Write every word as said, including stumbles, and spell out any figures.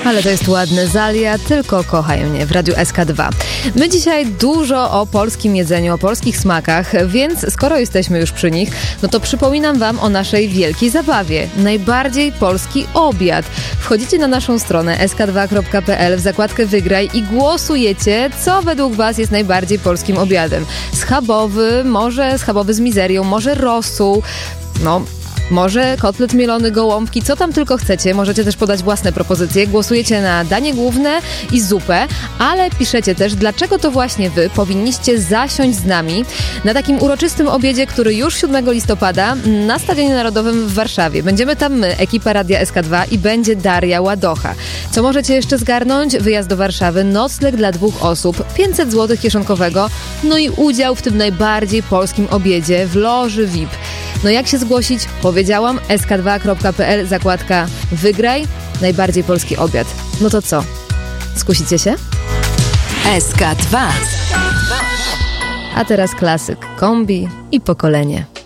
Ale to jest ładne, Zalia, tylko kochaj mnie w Radiu S K dwa. My dzisiaj dużo o polskim jedzeniu, o polskich smakach, więc skoro jesteśmy już przy nich, no to przypominam wam o naszej wielkiej zabawie. Najbardziej polski obiad. Wchodzicie na naszą stronę es ka dwa kropka pe el w zakładkę Wygraj i głosujecie, co według was jest najbardziej polskim obiadem. Schabowy, może schabowy z mizerią, może rosół, no... może kotlet mielony, gołąbki, co tam tylko chcecie. Możecie też podać własne propozycje. Głosujecie na danie główne i zupę, ale piszecie też, dlaczego to właśnie wy powinniście zasiąść z nami na takim uroczystym obiedzie, który już siódmego listopada na Stadionie Narodowym w Warszawie. Będziemy tam my, ekipa Radia S K dwa i będzie Daria Ładocha. Co możecie jeszcze zgarnąć? Wyjazd do Warszawy, nocleg dla dwóch osób, pięćset złotych kieszonkowego, no i udział w tym najbardziej polskim obiedzie w loży V I P. No jak się zgłosić? Powiedziałam, es ka dwa kropka pe el, zakładka Wygraj, najbardziej polski obiad. No to co? Skusicie się? es ka dwa. A teraz klasyk, kombi i pokolenie.